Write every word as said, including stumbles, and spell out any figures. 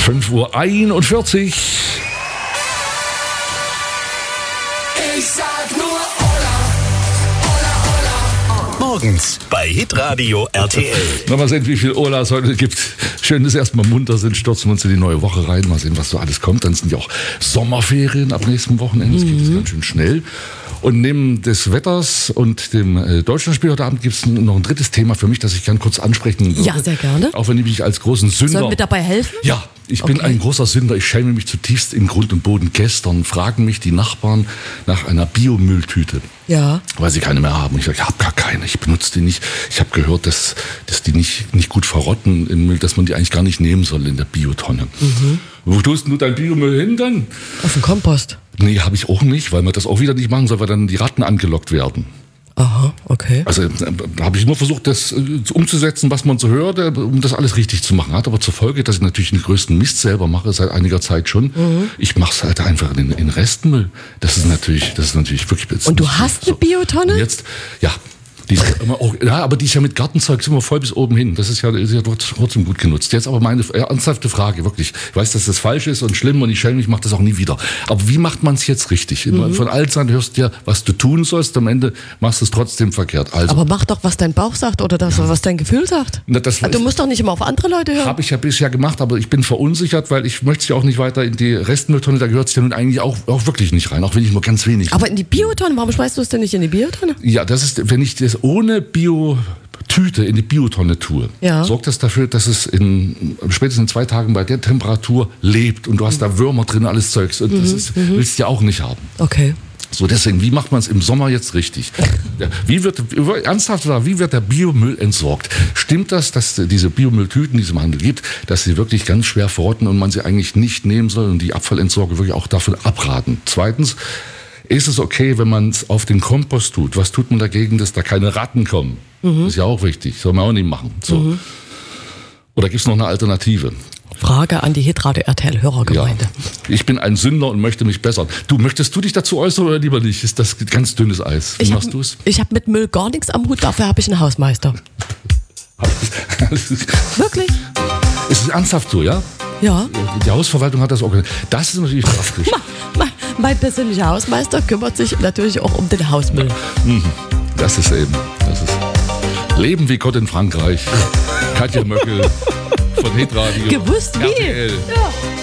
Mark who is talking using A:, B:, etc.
A: fünf Uhr einundvierzig.
B: Ich sag nur Hola, Hola, Hola.
C: Morgens bei Hitradio R T L.
A: Na, mal sehen, wie viel Ola es heute gibt. Schön, dass wir erstmal munter sind, stürzen wir uns in die neue Woche rein. Mal sehen, was so alles kommt. Dann sind ja auch Sommerferien ab nächsten Wochenende. Das geht jetzt ganz schön schnell. Und neben des Wetters und dem äh, Deutschlandspiel heute Abend gibt es noch ein drittes Thema für mich, das ich gerne kurz ansprechen würde.
D: Ja, sehr gerne.
A: Auch wenn ich mich als großen Sünder...
D: Sollen wir dabei helfen?
A: Ja, ich bin
D: Okay.
A: ein großer Sünder. Ich schäme mich zutiefst in Grund und Boden. Gestern fragen mich die Nachbarn nach einer Biomülltüte.
D: Ja.
A: Weil sie keine mehr haben. Ich sage, ich habe gar keine, ich benutze die nicht. Ich habe gehört, dass, dass die nicht, nicht gut verrotten im Müll, dass man die eigentlich gar nicht nehmen soll in der Biotonne. Mhm. Wo tust du dein Biomüll hin dann?
D: Auf den Kompost.
A: Nee, habe ich auch nicht, weil man das auch wieder nicht machen soll, weil dann die Ratten angelockt werden.
D: Aha, okay.
A: Also äh, da habe ich nur versucht, das äh, umzusetzen, was man so hört, äh, um das alles richtig zu machen. Hat aber zur Folge, dass ich natürlich den größten Mist selber mache, seit einiger Zeit schon. Mhm. Ich mache es halt einfach in, in Restmüll. Das ist natürlich, das ist natürlich wirklich...
D: Und du hast eine Biotonne?
A: Und jetzt, ja. Die ist immer auch, ja, aber die ist ja mit Gartenzeug immer voll bis oben hin. Das ist ja, ist ja trotzdem gut genutzt. Jetzt aber meine ernsthafte Frage, wirklich. Ich weiß, dass das falsch ist und schlimm und ich schäme mich, ich mache das auch nie wieder. Aber wie macht man es jetzt richtig? Mhm. Von Altsein hörst du ja, was du tun sollst, am Ende machst du es trotzdem verkehrt. Also,
D: Aber mach doch, was dein Bauch sagt oder das, was dein Gefühl sagt.
A: Na, das
D: du musst doch nicht immer auf andere Leute hören.
A: Habe ich ja bisher gemacht, aber ich bin verunsichert, weil ich möchte es ja auch nicht weiter in die Restmülltonne, da gehört es ja nun eigentlich auch, auch wirklich nicht rein, auch wenn ich nur ganz wenig.
D: Aber in die Biotonne, warum schmeißt du es denn nicht in die Biotonne?
A: Ja, das ist, wenn ich das ohne Bio Tüte in die Biotonne tue,
D: ja.
A: sorgt das dafür, dass es in spätestens in zwei Tagen bei der Temperatur lebt und du hast da Würmer drin, alles Zeugs und mhm, das ist, willst du ja auch nicht haben.
D: Okay.
A: So, deswegen, wie macht man es im Sommer jetzt richtig? Wie wird, ernsthaft, wie wird der Biomüll entsorgt? Stimmt das, dass diese Biomülltüten, die es im Handel gibt, dass sie wirklich ganz schwer verrotten und man sie eigentlich nicht nehmen soll und die Abfallentsorger wirklich auch davon abraten? Zweitens, ist es okay, wenn man es auf den Kompost tut? Was tut man dagegen, dass da keine Ratten kommen? Mhm. Das ist ja auch wichtig, soll man auch nicht machen. So. Mhm. Oder gibt es noch eine Alternative?
D: Frage an die Hitradio R T L-Hörergemeinde.
A: Ja. Ich bin ein Sünder und möchte mich bessern. Du, möchtest du dich dazu äußern oder lieber nicht? Ist das ganz dünnes Eis? Wie
D: ich
A: machst
D: hab,
A: du es?
D: Ich habe mit Müll gar nichts am Hut, dafür habe ich einen Hausmeister. Wirklich?
A: Ist es ernsthaft so, ja?
D: Ja.
A: Die Hausverwaltung hat das organisiert. Das ist natürlich drastisch.
D: Mein persönlicher Hausmeister kümmert sich natürlich auch um den Hausmüll.
A: Das ist eben. Das ist Leben wie Gott in Frankreich. Katja Möckel von Hitradio.
D: Gewusst wie?
A: R T L.
D: Ja.